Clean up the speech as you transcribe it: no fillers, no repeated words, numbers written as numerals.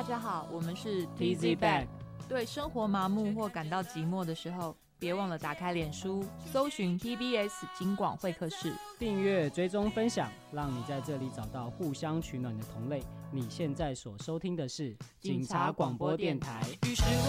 家好，我们是 TZ Bag。 对生活麻木或感到寂寞的时候，别忘了打开脸书，搜寻 TBS 警广会客室， 订阅、追踪、分享，让你在这里找到互相取暖的同类。你现在所收听的是警察广播电台。 于是